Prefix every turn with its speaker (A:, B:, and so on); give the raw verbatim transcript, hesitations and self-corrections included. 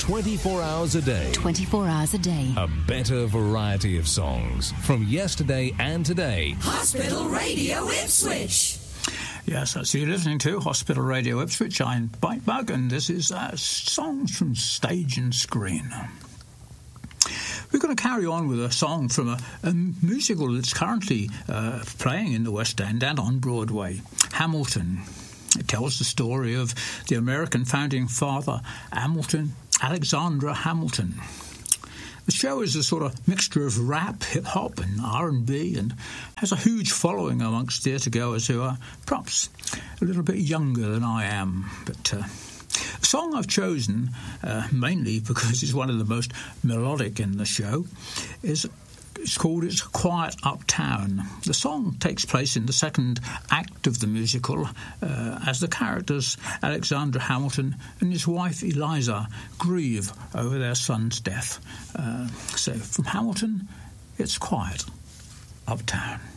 A: twenty-four hours a day.
B: twenty-four hours a day.
A: A better variety of songs from yesterday and today.
C: Hospital Radio Ipswich.
D: Yes, that's you listening to Hospital Radio Ipswich. I'm Mike Bug, and this is uh, songs from stage and screen. We're going to carry on with a song from a, a musical that's currently uh, playing in the West End and on Broadway, Hamilton. It tells the story of the American founding father, Hamilton, Alexander Hamilton. The show is a sort of mixture of rap, hip-hop and R and B and has a huge following amongst theatre-goers who are perhaps a little bit younger than I am. But uh, the song I've chosen, uh, mainly because it's one of the most melodic in the show, is It's called It's Quiet Uptown. The song takes place in the second act of the musical uh, as the characters Alexander Hamilton and his wife Eliza grieve over their son's death. Uh, so from Hamilton, It's Quiet Uptown.